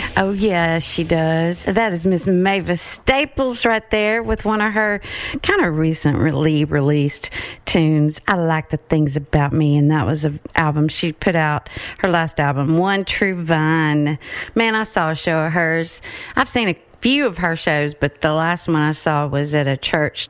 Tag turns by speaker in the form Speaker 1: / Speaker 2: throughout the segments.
Speaker 1: Oh, yeah, she does. That is Miss Mavis Staples right there with one of her kind of recently released tunes. I Like the Things About Me, and that was an album she put out, her last album, One True Vine. Man, I saw a show of hers. I've seen a few of her shows, but the last one I saw was at a church.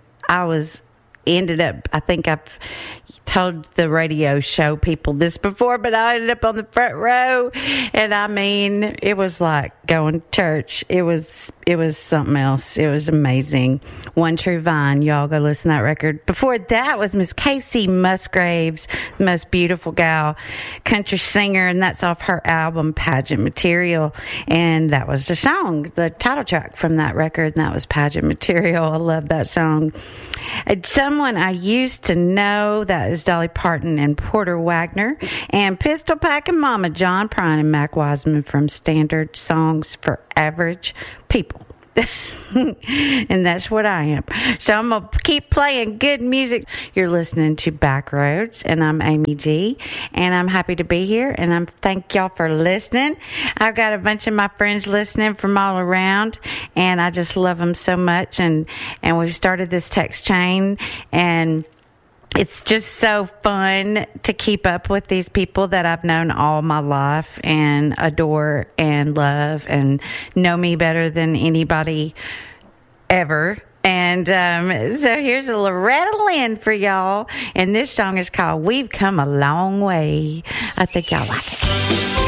Speaker 1: I think I've told the radio show people this before, but I ended up on the front row, and I mean, it was like going to church. It was something else. It was amazing. One True Vine. Y'all go listen to that record. Before that was Miss Casey Musgraves, the most beautiful gal, country singer, and that's off her album Pageant Material, and that was the song, the title track from that record, and that was Pageant Material. I love that song. Someone I used to know, that is Dolly Parton and Porter Wagner, and Pistol Packin' Mama, John Prine and Mac Wiseman from Standard Songs for Average People. And that's what I am. So I'm going to keep playing good music. You're listening to Backroads, and I'm Amy G, and I'm happy to be here, and I'm thank y'all for listening. I've got a bunch of my friends listening from all around, and I just love them so much, and we've started this text chain, and it's just so fun to keep up with these people that I've known all my life and adore and love and know me better than anybody ever. And so here's a Loretta Lynn for y'all. And this song is called We've Come a Long Way. I think y'all like it.